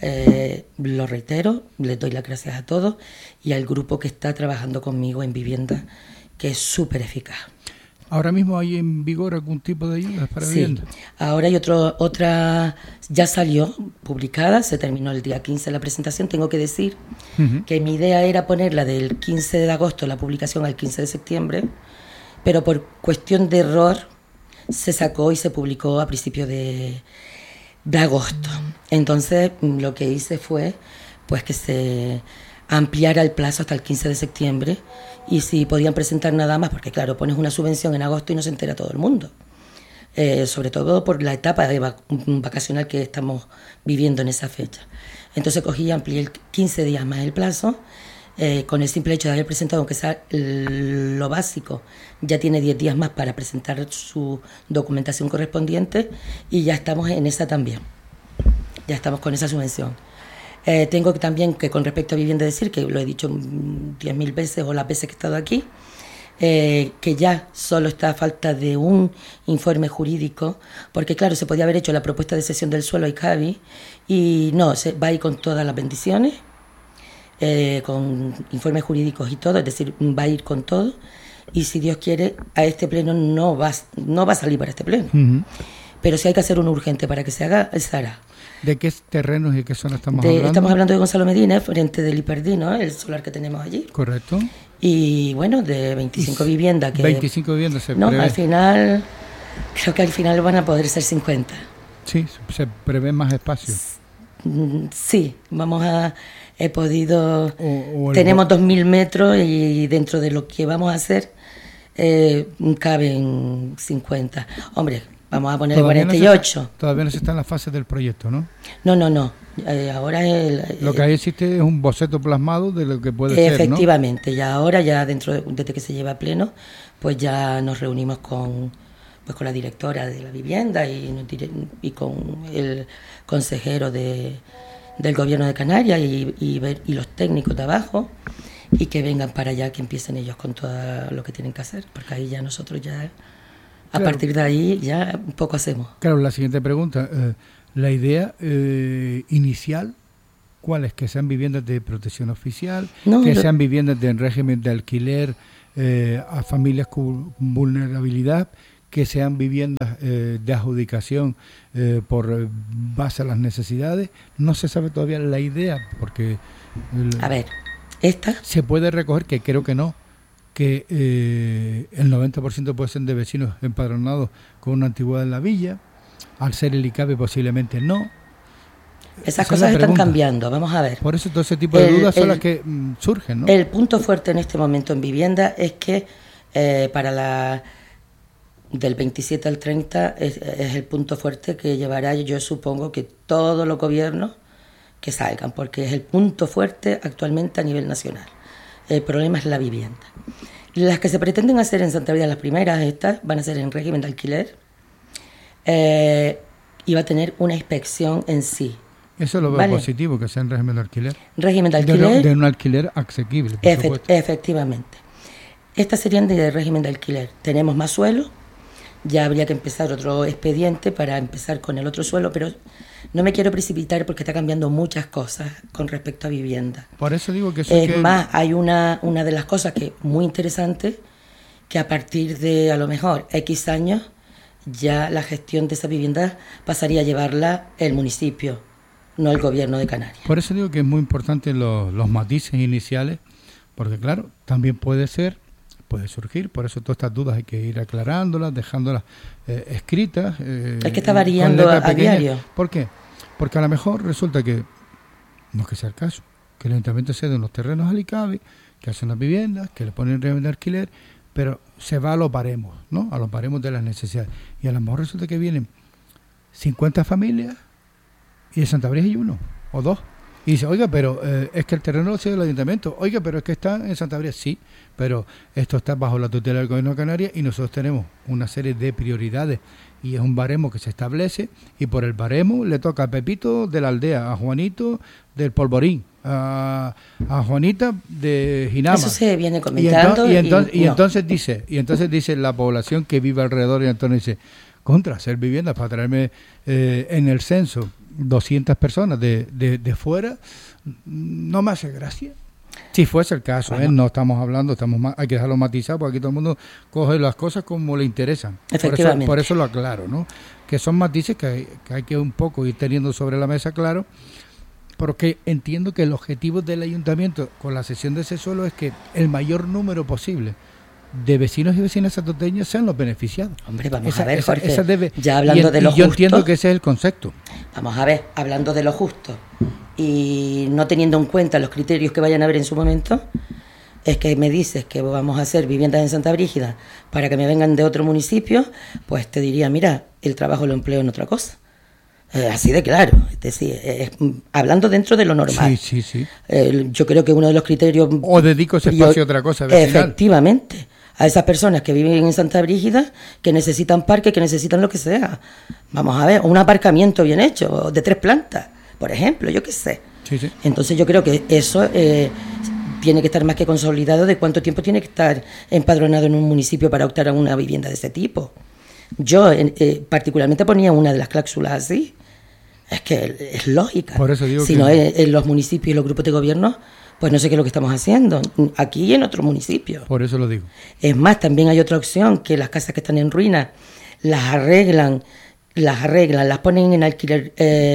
Speaker 6: Lo reitero, les doy las gracias a todos y al grupo que está trabajando conmigo en vivienda, que es súper eficaz.
Speaker 3: ¿Ahora mismo hay en vigor algún tipo de ayudas para vivienda?
Speaker 6: Sí, ahora hay otra, ya salió publicada, se terminó el día 15 la presentación. Tengo que decir que mi idea era ponerla del 15 de agosto, la publicación, al 15 de septiembre, pero por cuestión de error se sacó y se publicó a principios de agosto. Entonces lo que hice fue pues que se ampliara el plazo hasta el 15 de septiembre, y si podían presentar nada más, porque claro, pones una subvención en agosto y no se entera todo el mundo, sobre todo por la etapa vacacional que estamos viviendo en esa fecha. Entonces cogí y amplié 15 días más el plazo, con el simple hecho de haber presentado, aunque sea lo básico, ya tiene 10 días más para presentar su documentación correspondiente, y ya estamos en esa también, ya estamos con esa subvención. Tengo también que, con respecto a vivienda, decir que lo he dicho 10.000 veces o las veces que he estado aquí, que ya solo está a falta de un informe jurídico, porque claro, se podía haber hecho la propuesta de cesión del suelo a ICABI y no, se va a ir con todas las bendiciones, con informes jurídicos y todo, es decir, va a ir con todo, y si Dios quiere, a este pleno no va a salir para este pleno. Uh-huh. Pero si hay que hacer un urgente para que se haga, se hará.
Speaker 3: ¿De qué terrenos y qué zona estamos hablando?
Speaker 6: Estamos hablando de Gonzalo Medina, frente del Hiperdí, ¿no? El solar que tenemos allí.
Speaker 3: Correcto.
Speaker 6: Y bueno, de 25 viviendas.
Speaker 3: 25 viviendas se
Speaker 6: prevé.
Speaker 3: No,
Speaker 6: al final, creo que al final van a poder ser 50.
Speaker 3: Sí, se prevé más espacio.
Speaker 6: Sí, he podido, tenemos 2.000 metros y dentro de lo que vamos a hacer caben 50. Hombre, vamos a poner 48.
Speaker 3: Todavía no se está en la fase del proyecto, ¿no?
Speaker 6: No. Ahora
Speaker 3: lo que ahí existe es un boceto plasmado de lo que puede ser, ¿no?
Speaker 6: Efectivamente, y ahora ya desde que se lleva a pleno, pues ya nos reunimos con la directora de la vivienda y con el consejero del gobierno de Canarias y los técnicos de abajo, y que vengan para allá, que empiecen ellos con todo lo que tienen que hacer, porque ahí ya nosotros ya... A partir de ahí ya un poco hacemos.
Speaker 3: Claro, la siguiente pregunta. La idea inicial, ¿cuál es? Que sean viviendas de protección oficial, sean viviendas en régimen de alquiler a familias con vulnerabilidad, que sean viviendas de adjudicación por base a las necesidades. No se sabe todavía la idea, porque...
Speaker 6: A ver, ¿esta?
Speaker 3: Se puede recoger, que creo que no, que el 90% puede ser de vecinos empadronados con una antigüedad en la villa. Al ser el ICABI posiblemente no.
Speaker 6: Esas cosas están cambiando, vamos a ver.
Speaker 3: Por eso todo ese tipo de dudas son las que surgen, ¿no?
Speaker 6: El punto fuerte en este momento en vivienda es que para del 27 al 30 es el punto fuerte que llevará, yo supongo, que todos los gobiernos que salgan, porque es el punto fuerte actualmente a nivel nacional. El problema es la vivienda. Las que se pretenden hacer en Santa Brígida, las primeras, estas, van a ser en régimen de alquiler, y va a tener una inspección en sí.
Speaker 3: Eso lo veo positivo, que sea en régimen de alquiler.
Speaker 6: Régimen de alquiler.
Speaker 3: De un alquiler asequible.
Speaker 6: Efectivamente. Estas serían de régimen de alquiler. Tenemos más suelo, ya habría que empezar otro expediente para empezar con el otro suelo, pero no me quiero precipitar porque está cambiando muchas cosas con respecto a vivienda.
Speaker 3: Por eso digo que...
Speaker 6: Más, hay una de las cosas que muy interesante, que a partir de a lo mejor X años, ya la gestión de esa vivienda pasaría a llevarla el municipio, no el gobierno de Canarias.
Speaker 3: Por eso digo que es muy importante los matices iniciales, porque claro, también puede surgir, por eso todas estas dudas hay que ir aclarándolas, dejándolas escritas.
Speaker 6: Es que está variando a diario.
Speaker 3: ¿Por qué? Porque a lo mejor resulta que, no es que sea el caso, que el ayuntamiento cede unos terrenos al ICABI, que hacen las viviendas, que le ponen régimen de alquiler, pero se va a los baremos, ¿no? A los baremos de las necesidades. Y a lo mejor resulta que vienen 50 familias y de Santa Brígida hay uno o dos. Y dice, oiga, pero es que el terreno lo cede el ayuntamiento. Oiga, pero es que está en Santa Brígida. Sí, pero esto está bajo la tutela del gobierno de Canarias y nosotros tenemos una serie de prioridades y es un baremo que se establece y por el baremo le toca a Pepito de la aldea, a Juanito del Polvorín, a Juanita de Ginama.
Speaker 6: Eso se viene comentando.
Speaker 3: Y entonces dice la población que vive alrededor, y entonces dice, hacer viviendas para traerme en el censo 200 personas de fuera, no me hace gracia. Si fuese el caso, bueno. No estamos hablando, hay que dejarlo matizado, porque aquí todo el mundo coge las cosas como le interesan.
Speaker 6: Efectivamente.
Speaker 3: Por eso lo aclaro, ¿no? Que son matices que hay que un poco ir teniendo sobre la mesa, claro, porque entiendo que el objetivo del ayuntamiento con la cesión de ese suelo es que el mayor número posible de vecinos y vecinas santoteños sean los beneficiados.
Speaker 6: Hombre, vamos a ver, Jorge, ya hablando de lo justo...
Speaker 3: Yo entiendo que ese es el concepto.
Speaker 6: Vamos a ver, hablando de lo justo y no teniendo en cuenta los criterios que vayan a haber en su momento, es que me dices que vamos a hacer viviendas en Santa Brígida para que me vengan de otro municipio, pues te diría, mira, el trabajo lo empleo en otra cosa. Así de claro, es decir, hablando dentro de lo normal.
Speaker 3: Sí.
Speaker 6: Yo creo que uno de los criterios...
Speaker 3: O dedico ese espacio a otra cosa vecinal.
Speaker 6: Efectivamente. A esas personas que viven en Santa Brígida, que necesitan parque, que necesitan lo que sea. Vamos a ver, un aparcamiento bien hecho, de 3 plantas, por ejemplo, yo qué sé.
Speaker 3: Sí.
Speaker 6: Entonces yo creo que eso tiene que estar más que consolidado de cuánto tiempo tiene que estar empadronado en un municipio para optar a una vivienda de ese tipo. Yo particularmente ponía una de las cláusulas así. Es que es lógica.
Speaker 3: Por eso digo
Speaker 6: si no en los municipios y los grupos de gobierno, pues no sé qué es lo que estamos haciendo, aquí y en otros municipios.
Speaker 3: Por eso lo digo.
Speaker 6: Es más, también hay otra opción, que las casas que están en ruina las arreglan, las ponen en alquiler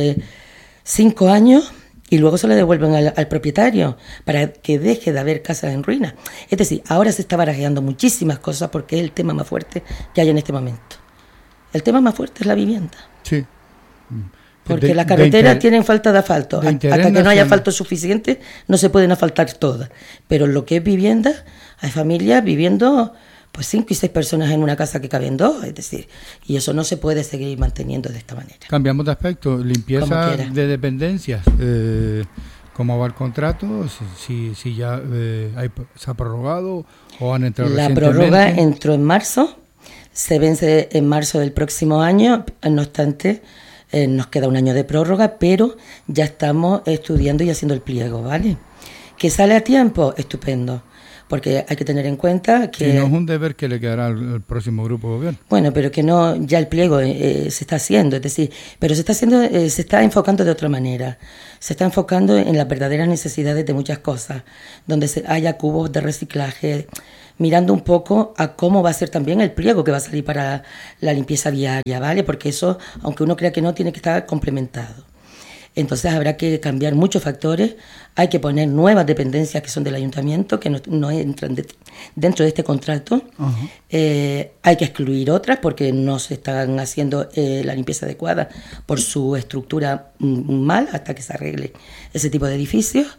Speaker 6: 5 años y luego se le devuelven al propietario para que deje de haber casas en ruina. Es decir, ahora se está barajeando muchísimas cosas porque es el tema más fuerte que hay en este momento. El tema más fuerte es la vivienda.
Speaker 3: Sí.
Speaker 6: Porque las carreteras tienen falta de asfalto. Hasta que no haya asfalto suficiente, no se pueden asfaltar todas. Pero lo que es vivienda, hay familias viviendo pues 5 y 6 personas en una casa que caben 2, es decir, y eso no se puede seguir manteniendo de esta manera.
Speaker 3: Cambiamos de aspecto, limpieza de dependencias. ¿Cómo va el contrato? Si ya se ha prorrogado o han entrado recientemente.
Speaker 6: La prórroga entró en marzo, se vence en marzo del próximo año, no obstante... nos queda un año de prórroga, pero ya estamos estudiando y haciendo el pliego, ¿vale? ¿Que sale a tiempo? Estupendo, porque hay que tener en cuenta que...
Speaker 3: Si no es un deber que le quedará al próximo grupo de gobierno.
Speaker 6: Bueno, pero que no, ya el pliego se está haciendo, es decir, pero se está enfocando de otra manera. Se está enfocando en las verdaderas necesidades de muchas cosas, donde haya cubos de reciclaje, mirando un poco a cómo va a ser también el pliego que va a salir para la limpieza viaria, ¿vale? Porque eso, aunque uno crea que no, tiene que estar complementado. Entonces habrá que cambiar muchos factores, hay que poner nuevas dependencias que son del ayuntamiento, que no entran dentro de este contrato. Uh-huh. Hay que excluir otras porque no se están haciendo la limpieza adecuada por su estructura mal hasta que se arregle ese tipo de edificios.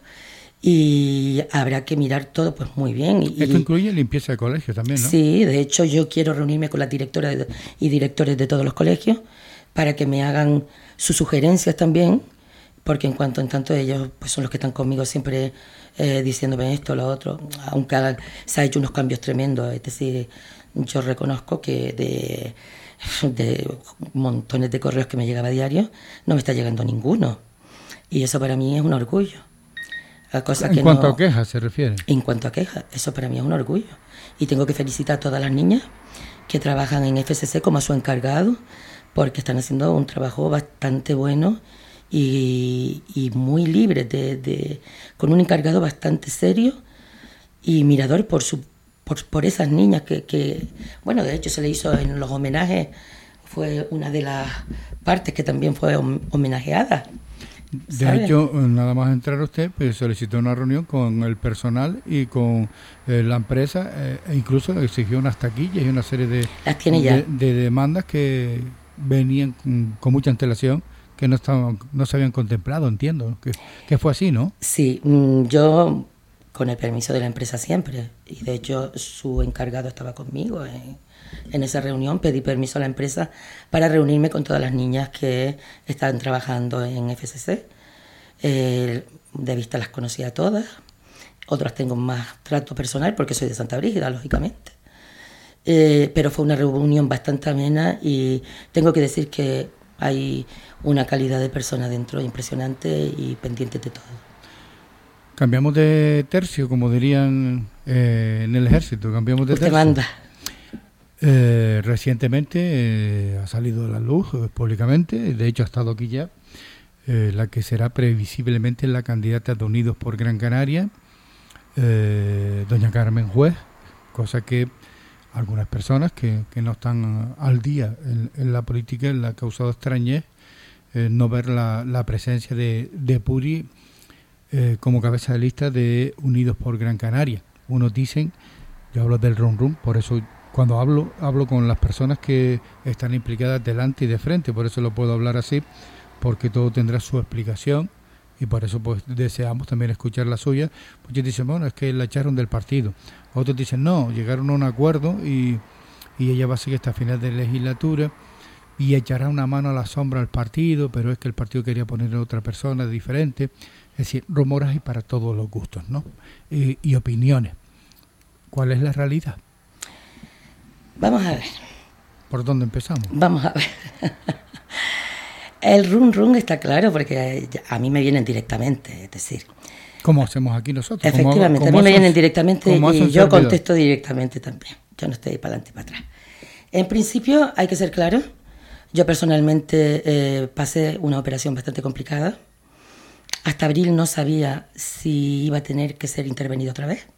Speaker 6: Y habrá que mirar todo pues muy bien.
Speaker 3: Esto incluye limpieza de colegios también, ¿no?
Speaker 6: Sí, de hecho yo quiero reunirme con las directoras y directores de todos los colegios para que me hagan sus sugerencias también, porque en tanto ellos pues son los que están conmigo siempre diciéndome esto, lo otro, aunque se ha hecho unos cambios tremendos. Es decir, yo reconozco que de montones de correos que me llegaba a diario no me está llegando ninguno, y eso para mí es un orgullo.
Speaker 3: En cuanto a quejas se refiere.
Speaker 6: En cuanto a quejas, eso para mí es un orgullo. Y tengo que felicitar a todas las niñas que trabajan en FCC como a su encargado, porque están haciendo un trabajo bastante bueno y muy libre, con un encargado bastante serio y mirador por esas niñas que, bueno, de hecho se le hizo en los homenajes, fue una de las partes que también fue homenajeada.
Speaker 3: De hecho, nada más entrar usted, pues solicitó una reunión con el personal y con la empresa, e incluso exigió unas taquillas y una serie de demandas que venían con mucha antelación, que no se habían contemplado, entiendo, que fue así, ¿no?
Speaker 6: Sí, yo con el permiso de la empresa siempre, y de hecho su encargado estaba conmigo en esa reunión, pedí permiso a la empresa para reunirme con todas las niñas que estaban trabajando en FCC. De vista las conocía a todas, otras tengo más trato personal porque soy de Santa Brígida, lógicamente. Pero fue una reunión bastante amena y tengo que decir que hay una calidad de persona dentro impresionante y pendiente de todo.
Speaker 3: Cambiamos de tercio, como dirían en el ejército, cambiamos de
Speaker 6: Usted
Speaker 3: tercio.
Speaker 6: manda.
Speaker 3: Recientemente ha salido a la luz públicamente, de hecho ha estado aquí ya, la que será previsiblemente la candidata de Unidos por Gran Canaria, doña Carmen Juez, cosa que algunas personas que no están al día en la política le ha causado extrañez no ver la presencia de Puri como cabeza de lista de Unidos por Gran Canaria. Unos dicen, yo hablo del rum rum, por eso cuando hablo con las personas que están implicadas delante y de frente, por eso lo puedo hablar así, porque todo tendrá su explicación y por eso pues deseamos también escuchar la suya. Muchos dicen, bueno, es que la echaron del partido. Otros dicen, no, llegaron a un acuerdo y ella va a seguir hasta final de legislatura y echará una mano a la sombra al partido, pero es que el partido quería poner a otra persona diferente. Es decir, rumores hay para todos los gustos, ¿no? Y opiniones. ¿Cuál es la realidad?
Speaker 6: Vamos a ver.
Speaker 3: ¿Por dónde empezamos?
Speaker 6: Vamos a ver. El run run está claro porque a mí me vienen directamente, es decir.
Speaker 3: Como hacemos aquí nosotros.
Speaker 6: Efectivamente, a mí me vienen directamente y yo contesto directamente también. Yo no estoy para adelante y para atrás. En principio, hay que ser claro, yo personalmente pasé una operación bastante complicada. Hasta abril no sabía si iba a tener que ser intervenido otra vez.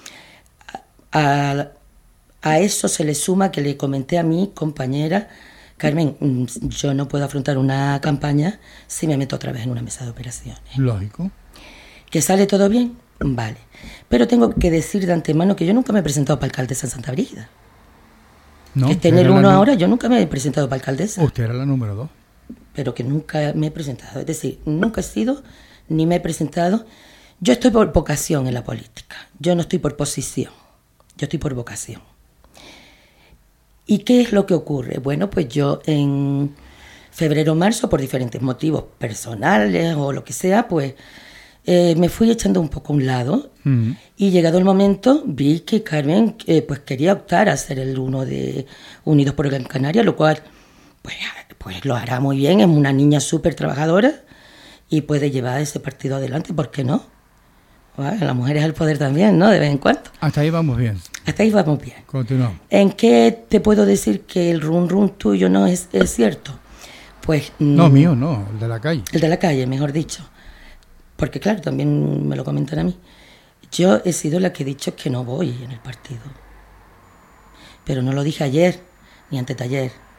Speaker 6: A eso se le suma que le comenté a mi compañera, Carmen, yo no puedo afrontar una campaña si me meto otra vez en una mesa de operaciones.
Speaker 3: Lógico.
Speaker 6: ¿Que sale todo bien? Vale. Pero tengo que decir de antemano que yo nunca me he presentado para alcaldesa en Santa Brígida.
Speaker 3: No,
Speaker 6: que esté en el 1 ahora, yo nunca me he presentado para alcaldesa.
Speaker 3: Usted era la número 2.
Speaker 6: Pero que nunca me he presentado. Es decir, nunca he sido ni me he presentado. Yo estoy por vocación en la política. Yo no estoy por posición. Yo estoy por vocación. ¿Y qué es lo que ocurre? Bueno, pues yo en febrero o marzo, por diferentes motivos personales o lo que sea, pues me fui echando un poco a un lado. Y llegado el momento vi que Carmen pues quería optar a ser el 1 de Unidos por Gran Canaria, lo cual pues lo hará muy bien, es una niña súper trabajadora y puede llevar ese partido adelante, ¿por qué no? Bueno, las mujeres al poder también, ¿no? De vez en cuando.
Speaker 3: Hasta ahí vamos bien.
Speaker 6: Hasta ahí vamos bien.
Speaker 3: Continuamos.
Speaker 6: ¿En qué te puedo decir que el run tuyo no es cierto? Pues...
Speaker 3: No, mío no, el de la calle.
Speaker 6: El de la calle, mejor dicho. Porque claro, también me lo comentan a mí. Yo he sido la que he dicho que no voy en el partido. Pero no lo dije ayer, ni antes de ayer.